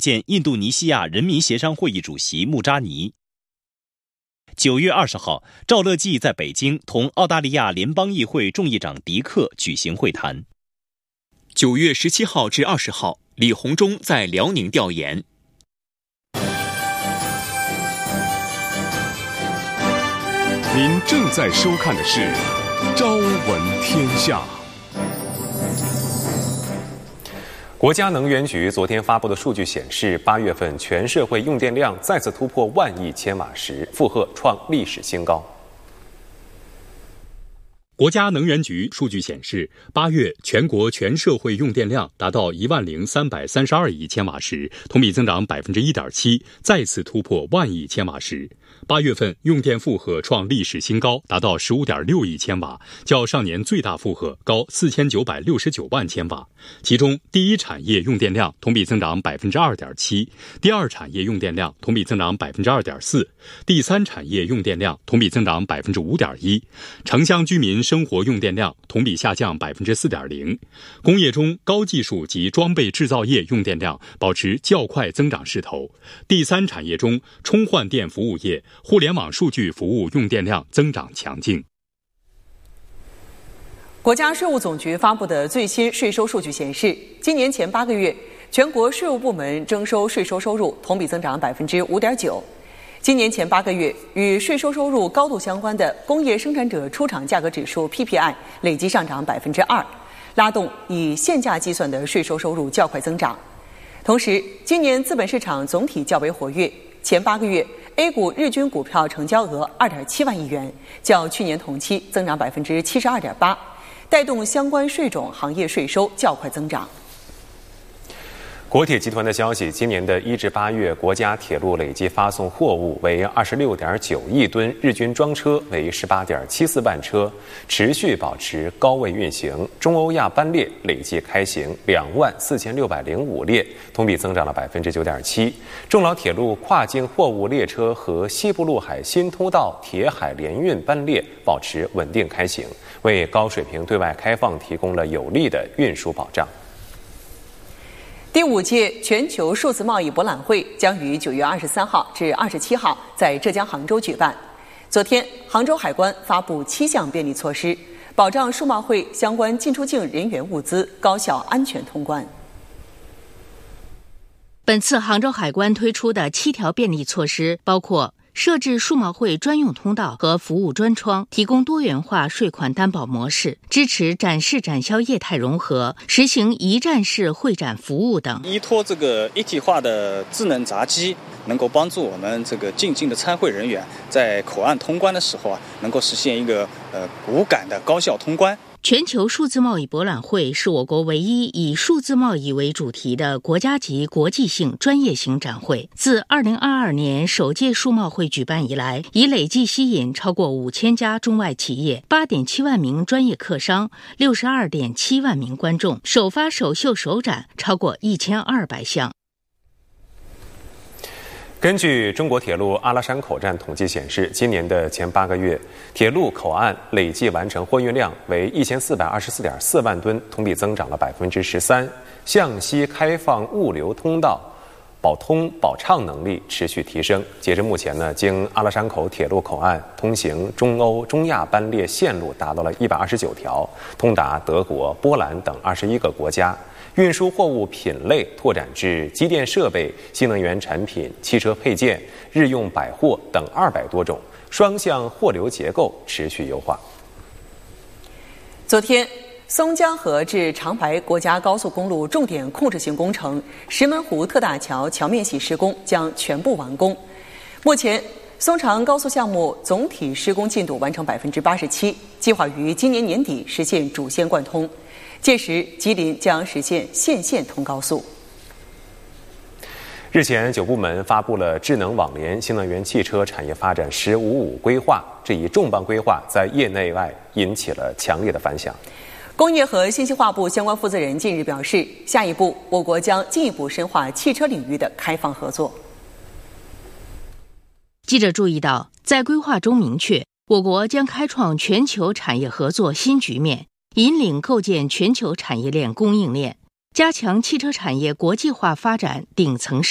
见印度尼西亚人民协商会议主席穆扎尼。9月20号，赵乐际在北京同澳大利亚联邦议会众议长迪克举行会谈。 9月17号至20号，李鸿忠在辽宁调研。 您正在收看的是《朝闻天下》。 国家能源局昨天发布的数据显示，8月份全社会用电量再次突破1万亿千瓦时，负荷创历史新高。 国家能源局数据显示，8月全国全社会用电量达到10332亿千瓦时，同比增长1.7%，再次突破1万亿千瓦时。8月份用电负荷创历史新高，达到15.6亿千瓦，较上年最大负荷高4969万千瓦。其中，第一产业用电量同比增长2.7%，第二产业用电量同比增长2.4%，第三产业用电量同比增长5.1%。城乡居民生活用电量同比下降4.0%。工业中高技术及装备制造业用电量保持较快增长势头。第三产业中，充换电服务业、互联网数据服务用电量增长强劲。 国家税务总局发布的最新税收数据显示，今年前8个月，全国税务部门征收税收收入同比增长5.9%。今年前8个月，与税收收入高度相关的工业生产者出厂价格指数 PPI 累计上涨2%，拉动以现价计算的税收收入较快增长。同时，今年资本市场总体较为活跃，前8个月 A 股日均股票成交额2.7万亿元，较去年同期增长72.8%，带动相关税种行业税收较快增长。 国铁集团的消息，今年的1至8月，国家铁路累计发送货物为26.9亿吨，日均装车为18.74万车，持续保持高位运行。中欧亚班列累计开行24605列，同比增长了9.7%。中老铁路跨境货物列车和西部陆海新通道铁海联运班列保持稳定开行，为高水平对外开放提供了有力的运输保障。 第5届全球数字贸易博览会将于9月23号至27号在浙江杭州举办。昨天，杭州海关发布7项便利措施，保障数贸会相关进出境人员物资高效安全通关。 本次杭州海关推出的7条便利措施包括设置数贸会专用通道和服务专窗，提供多元化税款担保模式，支持展示展销业态融合，实行一站式会展服务等。 依托这个一体化的智能闸机，能够帮助我们这个进京的参会人员在口岸通关的时候能够实现一个无感的高效通关。 全球数字贸易博览会是我国唯一以数字贸易为主题的国家级国际性专业型展会。自2022年首届数贸会举办以来，已累计吸引超过5000家中外企业、8.7万名专业客商、62.7万名观众，首发首秀首展超过1200项。 根据中国铁路阿拉山口站统计显示，今年的前8个月，铁路口岸累计完成货运量为1424.4万吨，同比增长了13%。向西开放物流通道保通保畅能力持续提升。截至目前呢，经阿拉山口铁路口岸通行中欧、中亚班列线路达到了129条，通达德国、波兰等21个国家。运输货物品类拓展至机电设备、新能源产品、汽车配件、日用百货等200多种，双向货流结构持续优化。 昨天，松江河至长白国家高速公路重点控制性工程石门湖特大桥桥面系施工将全部完工。目前，松长高速项目总体施工进度完成87%，计划于今年年底实现主线贯通。届时，吉林将实现县县通高速。 日前，9部门发布了智能网联新能源汽车产业发展“1055”规划，这一重磅规划在业内外引起了强烈的反响。 工业和信息化部相关负责人近日表示，下一步我国将进一步深化汽车领域的开放合作。 记者注意到，在规划中明确，我国将开创全球产业合作新局面，引领构建全球产业链供应链，加强汽车产业国际化发展顶层